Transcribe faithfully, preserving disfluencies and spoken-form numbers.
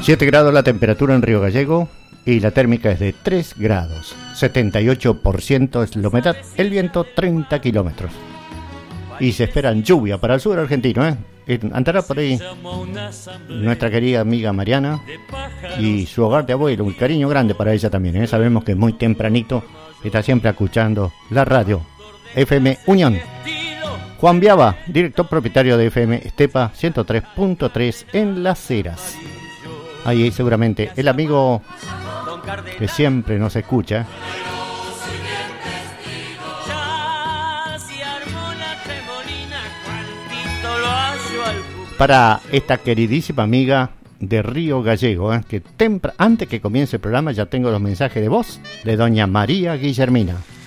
siete grados la temperatura en Río Gallego y la térmica es de tres grados. setenta y ocho por ciento es la humedad, el viento treinta kilómetros. Y se esperan lluvia para el sur argentino, ¿eh? Andará por ahí nuestra querida amiga Mariana y su hogar de abuelo. Un cariño grande para ella también, ¿eh? Sabemos que muy tempranito está siempre escuchando la radio F M Unión. Juan Viaba, director propietario de F M Estepa ciento tres punto tres en Las Heras. Ahí seguramente el amigo que siempre nos escucha. Para esta queridísima amiga de Río Gallego, ¿eh? que tempra- antes que comience el programa ya tengo los mensajes de voz de doña María Guillermina.